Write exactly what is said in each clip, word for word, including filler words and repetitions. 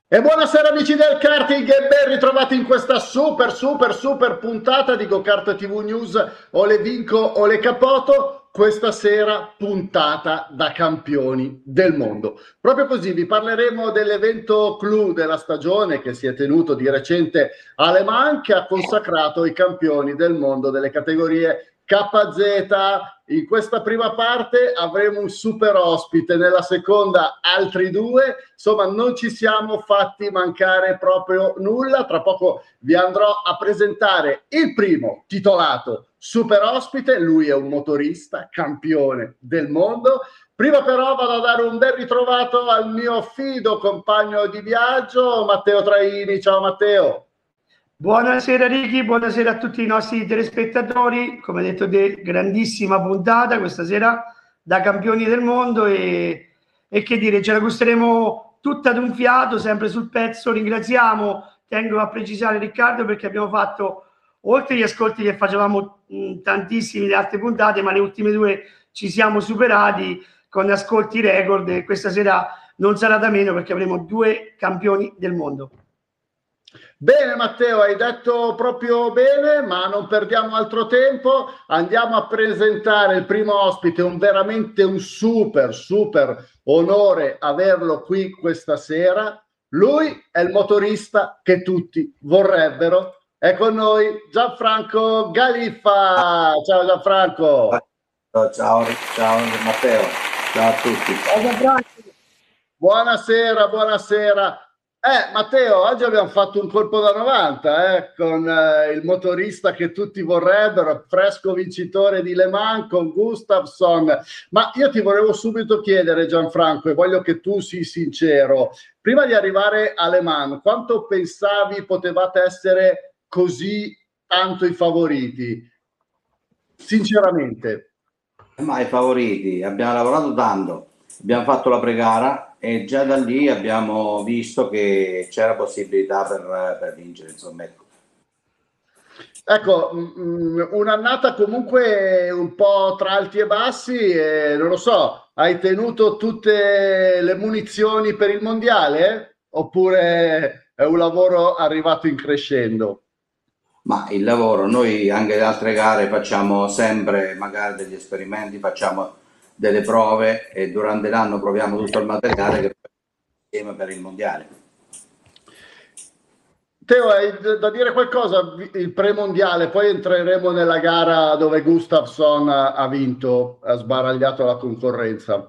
E buonasera amici del karting e ben ritrovati in questa super super super puntata di GoKart T V News. O le vinco o le capoto. Questa sera puntata da campioni del mondo. Proprio così vi parleremo dell'evento clou della stagione che si è tenuto di recente a Le Mans, che ha consacrato i campioni del mondo delle categorie K Z. In questa prima parte avremo un super ospite, nella seconda altri due. Insomma, non ci siamo fatti mancare proprio nulla. Tra poco vi andrò a presentare il primo titolato super ospite. Lui è un motorista, campione del mondo. Prima però vado a dare un ben ritrovato al mio fido compagno di viaggio, Matteo Traini. Ciao Matteo. Buonasera Ricky, buonasera a tutti i nostri telespettatori. Come detto, de grandissima puntata questa sera da campioni del mondo e, e che dire, ce la gusteremo tutta ad un fiato, sempre sul pezzo. Ringraziamo, tengo a precisare Riccardo, perché abbiamo fatto, oltre agli ascolti che facevamo mh, tantissimi le altre puntate, ma le ultime due ci siamo superati con ascolti record, e questa sera non sarà da meno perché avremo due campioni del mondo. Bene Matteo, hai detto proprio bene, ma non perdiamo altro tempo, andiamo a presentare il primo ospite. Un veramente un super super onore averlo qui questa sera. Lui è il motorista che tutti vorrebbero. È con noi Gianfranco Galiffa. Ciao Gianfranco. Ciao, ciao, ciao Matteo, ciao a tutti. Ciao Gianfranco. Buonasera, buonasera. Eh, Matteo, oggi abbiamo fatto un colpo da novanta eh, con eh, il motorista che tutti vorrebbero, fresco vincitore di Le Mans con Gustafsson. Ma io ti volevo subito chiedere, Gianfranco, e voglio che tu sii sincero, prima di arrivare a Le Mans, quanto pensavi potevate essere così tanto i favoriti? Sinceramente. Ma i favoriti, abbiamo lavorato tanto, abbiamo fatto la pre-gara e già da lì abbiamo visto che c'era possibilità per, per vincere, insomma. Ecco, ecco un'annata comunque un po' tra alti e bassi, e non lo so, hai tenuto tutte le munizioni per il mondiale oppure è un lavoro arrivato in crescendo? ma il lavoro, noi anche le altre gare facciamo sempre magari degli esperimenti, facciamo delle prove e durante l'anno proviamo tutto il materiale che insieme per il mondiale. Teo, hai da dire qualcosa? Il premondiale, poi entreremo nella gara dove Gustafsson ha vinto, ha sbaragliato la concorrenza.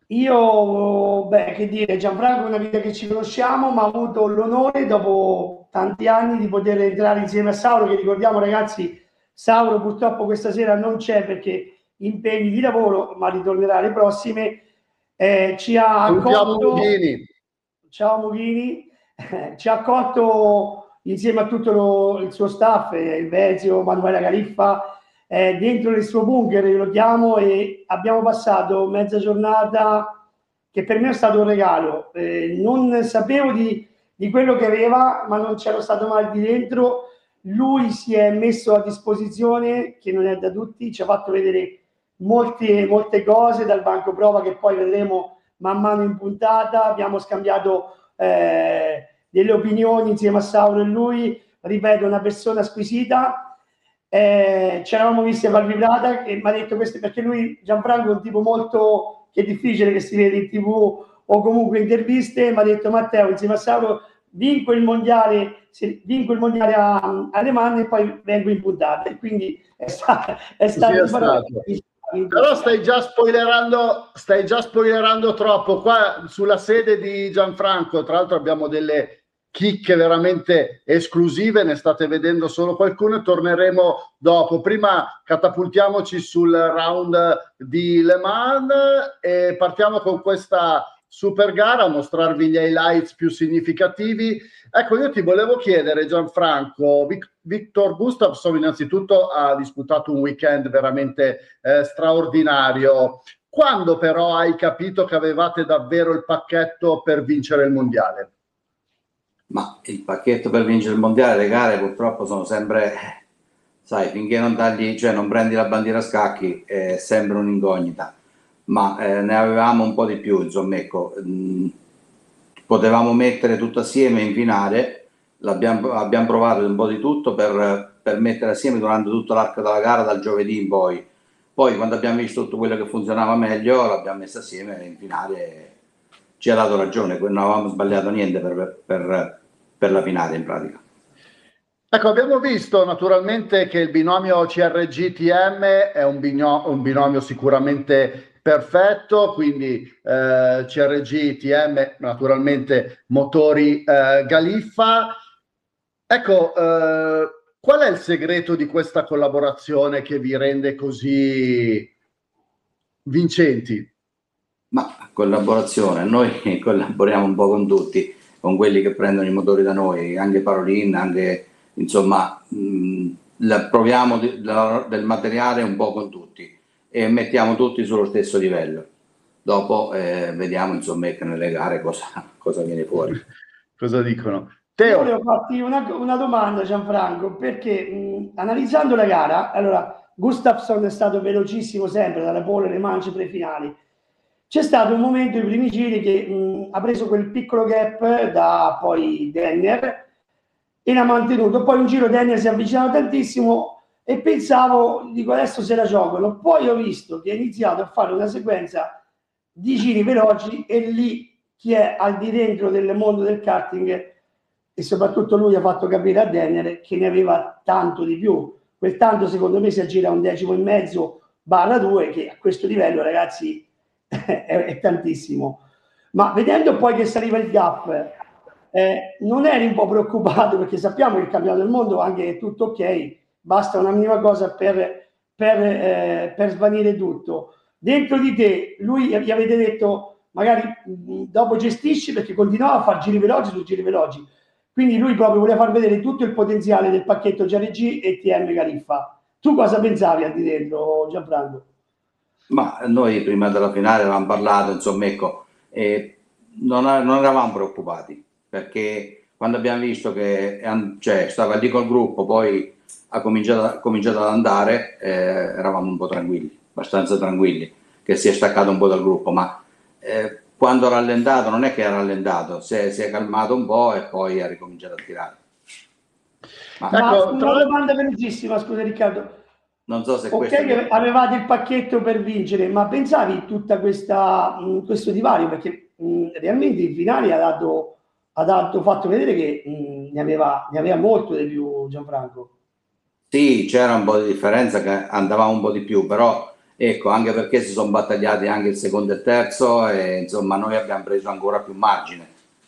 Io, beh, che dire, Gianfranco è una vita che ci conosciamo, ma ho avuto l'onore dopo tanti anni di poter entrare insieme a Sauro, che ricordiamo ragazzi, Sauro purtroppo questa sera non c'è perché impegni di lavoro, ma ritornerà alle prossime. Eh, ci ha accolto, Mughini. ciao Mughini, ci ha accolto insieme a tutto lo, il suo staff, eh, il Vezio, Manuela Galiffa, eh, dentro il suo bunker, io lo chiamo, e abbiamo passato mezza giornata che per me è stato un regalo. Eh, non sapevo di, di quello che aveva, ma non c'ero stato mai di dentro. Lui si è messo a disposizione, che non è da tutti, ci ha fatto vedere molte, molte cose dal banco prova che poi vedremo man mano in puntata. Abbiamo scambiato eh, delle opinioni insieme a Sauro e lui, ripeto, una persona squisita. Eh, ci eravamo visti a Valvibrata e mi ha detto questo, perché lui, Gianfranco, è un tipo molto che è difficile che si vede in tv o comunque interviste. Mi ha detto: Matteo, insieme a Sauro vinco il mondiale, vinco il mondiale a, a Le Mans e poi vengo in puntata, e quindi è, sta, è stato, Sì, è stato. Però stai già spoilerando, stai già spoilerando troppo. Qua sulla sede di Gianfranco, tra l'altro, abbiamo delle chicche veramente esclusive, ne state vedendo solo qualcuno e torneremo dopo. Prima catapultiamoci sul round di Le Mans e partiamo con questa super gara, a mostrarvi gli highlights più significativi. Ecco, io ti volevo chiedere, Gianfranco, Vic- Victor Gustafsson innanzitutto ha disputato un weekend veramente eh, straordinario. Quando però hai capito che avevate davvero il pacchetto per vincere il mondiale? Ma il pacchetto per vincere il mondiale, le gare purtroppo sono sempre, sai, finché non tagli, cioè non prendi la bandiera a scacchi, è sempre un'incognita. Ma eh, ne avevamo un po' di più, insomma, ecco. Mh, potevamo mettere tutto assieme in finale, l'abbiamo, abbiamo provato un po' di tutto per, per mettere assieme durante tutto l'arco della gara dal giovedì in poi. Poi quando abbiamo visto tutto quello che funzionava meglio l'abbiamo messo assieme in finale, ci ha dato ragione, non avevamo sbagliato niente per, per, per la finale in pratica. Ecco, abbiamo visto naturalmente che il binomio C R G T M è un binomio, un binomio sicuramente perfetto, quindi eh, C R G T M naturalmente motori eh, Galiffa. Ecco, eh, qual è il segreto di questa collaborazione che vi rende così vincenti? Ma collaborazione, noi collaboriamo un po' con tutti, con quelli che prendono i motori da noi, anche Parolin, anche insomma mh, la, proviamo di, la, del materiale un po' con tutti e mettiamo tutti sullo stesso livello. Dopo eh, vediamo insomma che nelle gare cosa, cosa viene fuori. Cosa dicono? Teo. Io volevo farti una, una domanda, Gianfranco, perché mh, analizzando la gara, allora Gustafsson è stato velocissimo sempre, dalle pole alle mance prefinali. C'è stato un momento, i primi giri, che mh, ha preso quel piccolo gap da poi Denner e l'ha mantenuto. Poi un giro Denner si è avvicinato tantissimo e pensavo, dico adesso se la giocano. Poi ho visto che ha iniziato a fare una sequenza di giri veloci e lì chi è al di dentro del mondo del karting e soprattutto lui ha fatto capire a Denner che ne aveva tanto di più. Quel tanto secondo me si aggira un decimo e mezzo barra due, che a questo livello ragazzi è, è tantissimo. Ma vedendo poi che saliva il gap, eh, non eri un po' preoccupato, perché sappiamo che il campionato del mondo anche è tutto ok, basta una minima cosa per, per, eh, per svanire tutto. Dentro di te, lui gli avete detto magari mh, dopo gestisci, perché continuava a fare giri veloci su giri veloci, quindi lui proprio voleva far vedere tutto il potenziale del pacchetto C R G e T M Galiffa. Tu cosa pensavi al di dentro, Gianfranco? Ma noi prima della finale avevamo parlato, insomma, ecco, eh, non, non eravamo preoccupati, perché quando abbiamo visto che cioè, stava lì col gruppo, poi ha cominciato, ha cominciato ad andare, eh, eravamo un po' tranquilli, abbastanza tranquilli, che si è staccato un po' dal gruppo, ma eh, quando ha rallentato non è che ha rallentato, si è, si è calmato un po' e poi ha ricominciato a tirare. Ma, ma ecco, una domanda velocissima, scusa Riccardo. Non so se ok, questo che avevate il pacchetto per vincere, ma pensavi tutta questa mh, questo divario, perché mh, realmente in finale ha dato, ha dato fatto vedere che mh, ne, aveva, ne aveva molto di più Gianfranco. Sì, c'era un po' di differenza, che andavamo un po' di più, però ecco, anche perché si sono battagliati anche il secondo e il terzo e insomma noi abbiamo preso ancora più margine,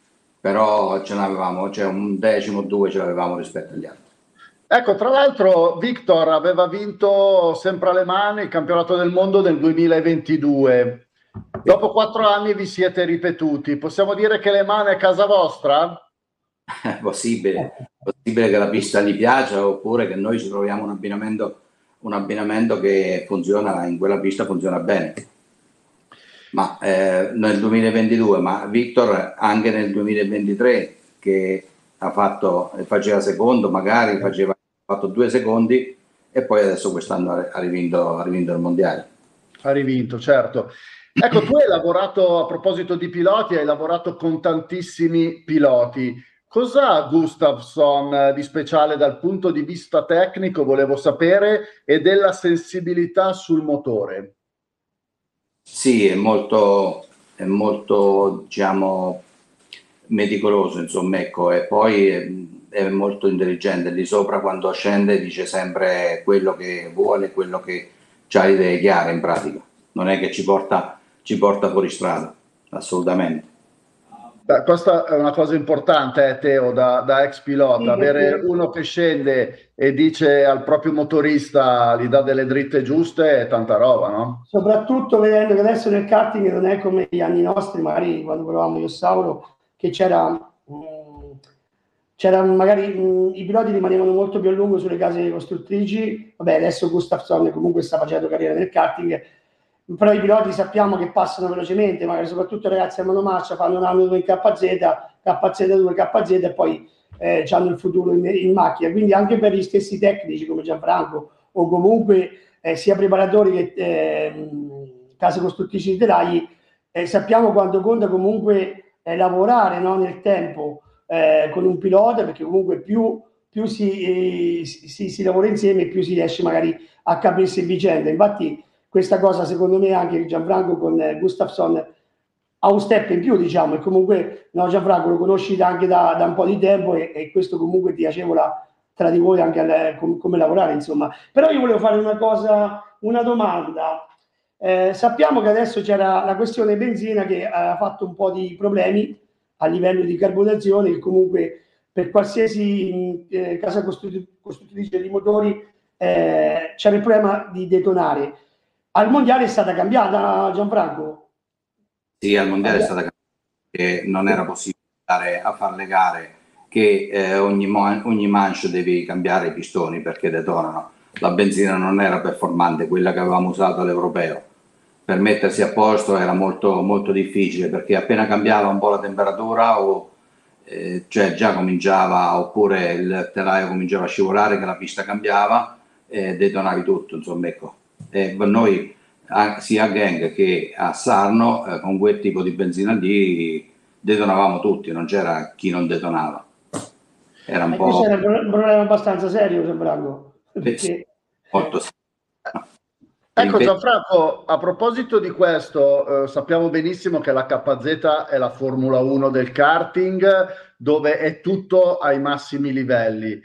però ce n'avevamo, cioè un decimo o due ce l'avevamo rispetto agli altri. Ecco, tra l'altro Victor aveva vinto sempre alle mani il campionato del mondo nel duemilaventidue. Dopo quattro anni vi siete ripetuti. Possiamo dire che Le Mans è casa vostra? È possibile, possibile che la pista gli piaccia oppure che noi ci troviamo un abbinamento, un abbinamento che funziona, in quella pista funziona bene. Ma eh, nel duemilaventidue, ma Victor anche nel duemilaventitré che ha fatto, faceva secondo, magari faceva ha fatto due secondi e poi adesso quest'anno ha rivinto, ha rivinto il mondiale. Ha rivinto, certo. Ecco, tu hai lavorato, a proposito di piloti, hai lavorato con tantissimi piloti. Cos'ha Gustafsson di speciale dal punto di vista tecnico, volevo sapere, e della sensibilità sul motore? Sì, è molto, è molto diciamo, meticoloso, insomma, ecco, e poi è, è molto intelligente. Lì sopra quando scende dice sempre quello che vuole, quello che ha le idee chiare in pratica. Non è che ci porta, ci porta fuori strada, assolutamente. Beh, questa è una cosa importante, eh, Teo, da, da ex pilota, sì, avere perché... uno che scende e dice al proprio motorista, gli dà delle dritte giuste, è tanta roba, no? Soprattutto vedendo che adesso nel karting non è come gli anni nostri, magari quando provavamo io Sauro, che c'era, c'era magari mh, i piloti rimanevano molto più a lungo sulle case costruttrici. Vabbè, adesso Gustafsson comunque sta facendo carriera nel karting, però i piloti sappiamo che passano velocemente, magari soprattutto i ragazzi a monomarcia fanno un anno in K Z, K Z due, K Z e poi eh, hanno il futuro in, in macchina. Quindi anche per gli stessi tecnici come Gianfranco o comunque eh, sia preparatori che eh, case costruttrici di telai, eh, sappiamo quanto conta comunque eh, lavorare, no, nel tempo eh, con un pilota, perché comunque più, più si, eh, si, si lavora insieme, più si riesce magari a capirsi vicenda. Infatti questa cosa secondo me anche Gianfranco con eh, Gustafsson ha un step in più, diciamo, e comunque no, Gianfranco lo conosci anche da, da un po' di tempo e, e questo comunque ti agevola tra di voi anche al, com, come lavorare, insomma. Però io volevo fare una cosa, una domanda. Eh, sappiamo che adesso c'era la questione benzina che ha fatto un po' di problemi a livello di carburazione, che comunque per qualsiasi eh, casa costruttrice di motori eh, c'era il problema di detonare. Al mondiale è stata cambiata, Gianfranco? Sì, al mondiale è stata cambiata che non era possibile andare a fare le gare che eh, ogni, ogni manche devi cambiare i pistoni perché detonano. La benzina non era performante, quella che avevamo usato all'europeo. Per mettersi a posto era molto, molto difficile perché appena cambiava un po' la temperatura o eh, cioè già cominciava, oppure il telaio cominciava a scivolare che la pista cambiava e detonavi tutto, insomma, ecco. E per noi sia a Genk che a Sarno eh, con quel tipo di benzina lì detonavamo tutti, non c'era chi non detonava. Era un e po'... questo era un problema abbastanza serio, Gianfranco. Perché... molto serio. Ecco Gianfranco, a proposito di questo, eh, sappiamo benissimo che la K Z è la Formula uno del karting, dove è tutto ai massimi livelli.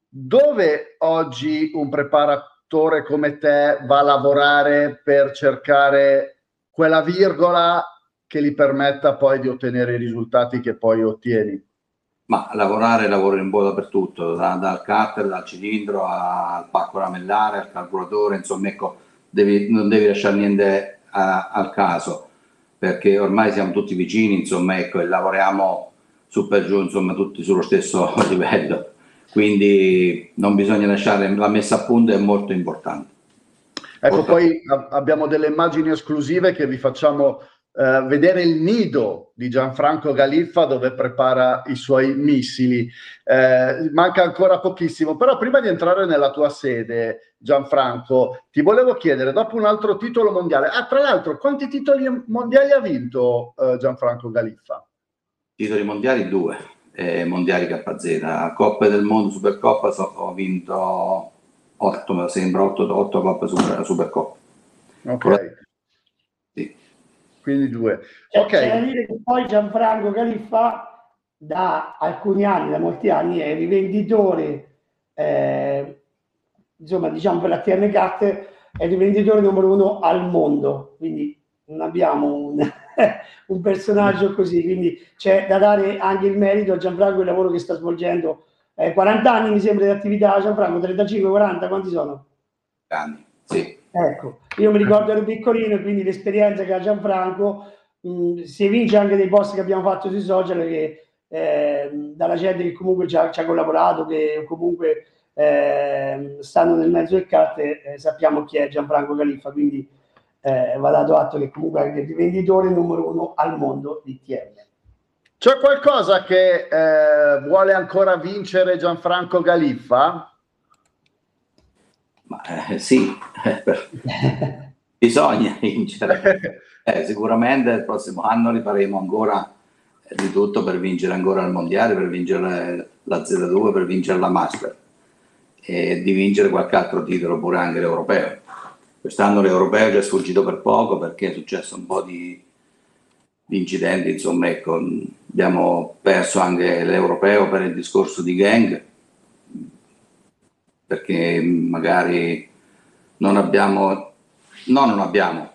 Dove oggi un preparatore come te va a lavorare per cercare quella virgola che gli permetta poi di ottenere i risultati che poi ottieni? Ma lavorare lavoro un po' dappertutto, da, dal cutter, dal cilindro al pacco lamellare, al carburatore, insomma, ecco, devi, non devi lasciare niente a, al caso, perché ormai siamo tutti vicini, insomma, ecco, e lavoriamo su per giù, insomma, tutti sullo stesso livello, quindi non bisogna lasciare, la messa a punto è molto importante. Ecco, poi abbiamo delle immagini esclusive che vi facciamo Uh, vedere il nido di Gianfranco Galiffa dove prepara i suoi missili. Uh, manca ancora pochissimo, però prima di entrare nella tua sede, Gianfranco, ti volevo chiedere, dopo un altro titolo mondiale, ah, tra l'altro, quanti titoli mondiali ha vinto uh, Gianfranco Galiffa? Titoli mondiali due, eh, mondiali K Z, Coppe del Mondo, Supercoppa, so, ho vinto otto, mi sembra, otto Coppe Super, Supercoppa. Ok. Sì. Quindi due. C'è, ok. C'è da dire che poi Gianfranco Galiffa da alcuni anni, da molti anni, è rivenditore, eh, insomma, diciamo per la T N Cat, è il rivenditore numero uno al mondo, quindi non abbiamo un, un personaggio così, quindi c'è da dare anche il merito a Gianfranco il lavoro che sta svolgendo. Eh, quaranta anni mi sembra di attività, Gianfranco, trentacinque quaranta, quanti sono? Anni, sì. Ecco, io mi ricordo ero piccolino, quindi l'esperienza che ha Gianfranco, mh, si evince anche dei post che abbiamo fatto sui social, che eh, dalla gente che comunque ci ha, ci ha collaborato, che comunque eh, stanno nel mezzo del kart, eh, sappiamo chi è Gianfranco Galiffa, quindi eh, va dato atto che comunque è il rivenditore numero uno al mondo di T M. C'è qualcosa che eh, vuole ancora vincere Gianfranco Galiffa? Ma, eh, sì, bisogna vincere. Eh, sicuramente il prossimo anno rifaremo ancora eh, di tutto per vincere ancora il mondiale, per vincere la Z due, per vincere la Master e di vincere qualche altro titolo, pure anche l'europeo. Quest'anno l'europeo ci è sfuggito per poco perché è successo un po' di, di incidenti, insomma, ecco, abbiamo perso anche l'europeo per il discorso di Genk, perché magari non abbiamo, no non abbiamo,